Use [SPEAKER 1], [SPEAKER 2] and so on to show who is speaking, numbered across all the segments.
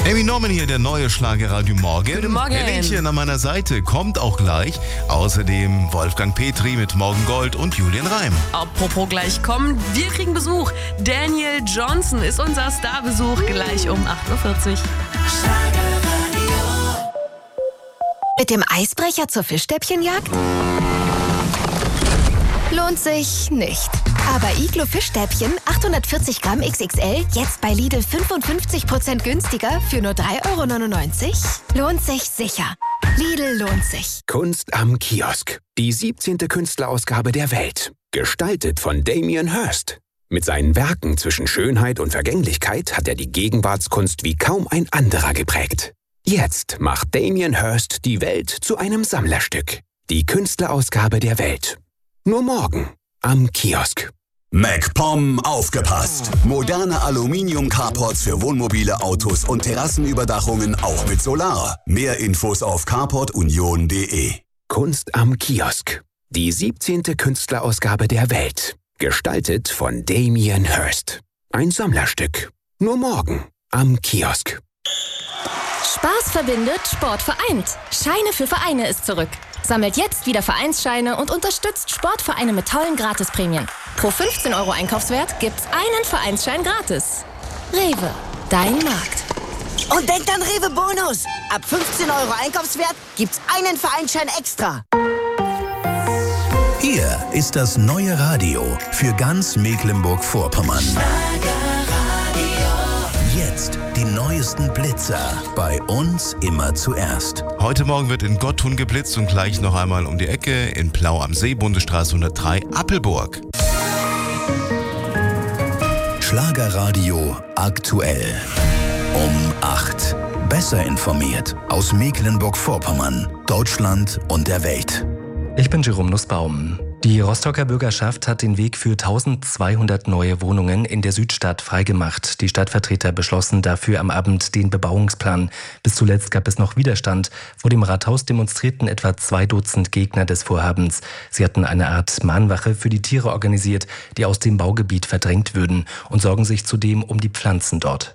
[SPEAKER 1] Amy Norman hier, der neue Schlagerradio Morgen.
[SPEAKER 2] Guten Morgen.
[SPEAKER 1] Helene an meiner Seite kommt auch gleich. Außerdem Wolfgang Petri mit Morgen Gold und Julian Reim.
[SPEAKER 2] Apropos gleich kommen, wir kriegen Besuch. Daniel Johnston ist unser Starbesuch gleich um 8.40 Uhr.
[SPEAKER 3] Mit dem Eisbrecher zur Fischstäbchenjagd? Lohnt sich nicht. Aber Iglo Fischstäbchen 840 Gramm XXL jetzt bei Lidl 55% günstiger für nur 3,99 €? Lohnt sich sicher. Lidl lohnt sich.
[SPEAKER 4] Kunst am Kiosk. Die 17. Künstlerausgabe der Welt. Gestaltet von Damien Hirst. Mit seinen Werken zwischen Schönheit und Vergänglichkeit hat er die Gegenwartskunst wie kaum ein anderer geprägt. Jetzt macht Damien Hirst die Welt zu einem Sammlerstück. Die Künstlerausgabe der Welt. Nur morgen am Kiosk.
[SPEAKER 5] MacPom aufgepasst! Moderne Aluminium-Carports für Wohnmobile, Autos und Terrassenüberdachungen auch mit Solar. Mehr Infos auf carportunion.de.
[SPEAKER 4] Kunst am Kiosk. Die 17. Künstlerausgabe der Welt. Gestaltet von Damien Hirst. Ein Sammlerstück. Nur morgen am Kiosk.
[SPEAKER 6] Spaß verbindet, Sport vereint. Scheine für Vereine ist zurück. Sammelt jetzt wieder Vereinsscheine und unterstützt Sportvereine mit tollen Gratisprämien. Pro 15 € Einkaufswert gibt's einen Vereinsschein gratis. Rewe, dein Markt.
[SPEAKER 7] Und denkt an Rewe Bonus. Ab 15 € Einkaufswert gibt's einen Vereinsschein extra.
[SPEAKER 8] Hier ist das neue Radio für ganz Mecklenburg-Vorpommern. Jetzt die neuesten Blitzer. Bei uns immer zuerst.
[SPEAKER 1] Heute Morgen wird in Gottun geblitzt und gleich noch einmal um die Ecke in Plau am See, Bundesstraße 103, Appelburg.
[SPEAKER 8] Schlagerradio aktuell. Um 8. Besser informiert aus Mecklenburg-Vorpommern, Deutschland und der Welt.
[SPEAKER 9] Ich bin Jerome Nussbaum. Die Rostocker Bürgerschaft hat den Weg für 1200 neue Wohnungen in der Südstadt freigemacht. Die Stadtvertreter beschlossen dafür am Abend den Bebauungsplan. Bis zuletzt gab es noch Widerstand. Vor dem Rathaus demonstrierten etwa 2 Dutzend Gegner des Vorhabens. Sie hatten eine Art Mahnwache für die Tiere organisiert, die aus dem Baugebiet verdrängt würden, und sorgen sich zudem um die Pflanzen dort.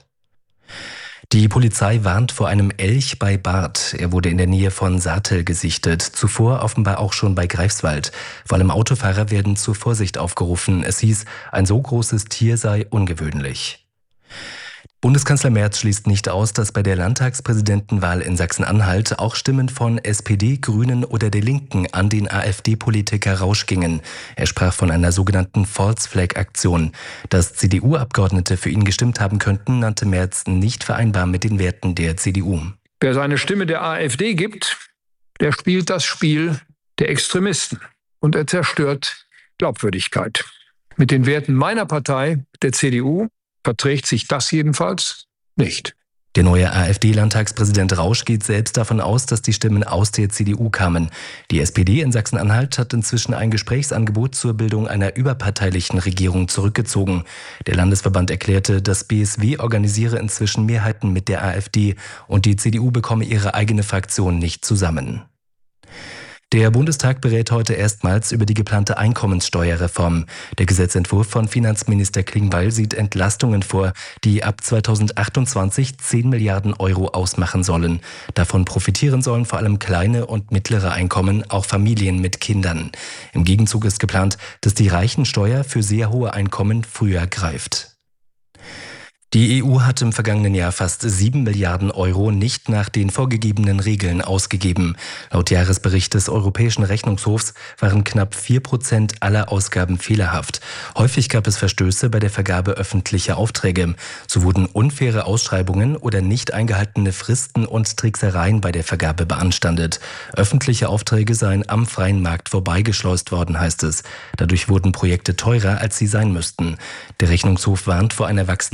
[SPEAKER 9] Die Polizei warnt vor einem Elch bei Barth. Er wurde in der Nähe von Saatel gesichtet. Zuvor offenbar auch schon bei Greifswald. Vor allem Autofahrer werden zur Vorsicht aufgerufen. Es hieß, ein so großes Tier sei ungewöhnlich. Bundeskanzler Merz schließt nicht aus, dass bei der Landtagspräsidentenwahl in Sachsen-Anhalt auch Stimmen von SPD, Grünen oder der Linken an den AfD-Politiker Rausch gingen. Er sprach von einer sogenannten False-Flag-Aktion. Dass CDU-Abgeordnete für ihn gestimmt haben könnten, nannte Merz nicht vereinbar mit den Werten der CDU.
[SPEAKER 10] Wer seine Stimme der AfD gibt, der spielt das Spiel der Extremisten und er zerstört Glaubwürdigkeit. Mit den Werten meiner Partei, der CDU, verträgt sich das jedenfalls nicht.
[SPEAKER 9] Der neue AfD-Landtagspräsident Rausch geht selbst davon aus, dass die Stimmen aus der CDU kamen. Die SPD in Sachsen-Anhalt hat inzwischen ein Gesprächsangebot zur Bildung einer überparteilichen Regierung zurückgezogen. Der Landesverband erklärte, das BSW organisiere inzwischen Mehrheiten mit der AfD und die CDU bekomme ihre eigene Fraktion nicht zusammen. Der Bundestag berät heute erstmals über die geplante Einkommenssteuerreform. Der Gesetzentwurf von Finanzminister Klingbeil sieht Entlastungen vor, die ab 2028 10 Milliarden € ausmachen sollen. Davon profitieren sollen vor allem kleine und mittlere Einkommen, auch Familien mit Kindern. Im Gegenzug ist geplant, dass die Reichensteuer für sehr hohe Einkommen früher greift. Die EU hat im vergangenen Jahr fast 7 Milliarden € nicht nach den vorgegebenen Regeln ausgegeben. Laut Jahresbericht des Europäischen Rechnungshofs waren knapp 4% aller Ausgaben fehlerhaft. Häufig gab es Verstöße bei der Vergabe öffentlicher Aufträge. So wurden unfaire Ausschreibungen oder nicht eingehaltene Fristen und Tricksereien bei der Vergabe beanstandet. Öffentliche Aufträge seien am freien Markt vorbeigeschleust worden, heißt es. Dadurch wurden Projekte teurer, als sie sein müssten. Der Rechnungshof warnt vor einer wachsenden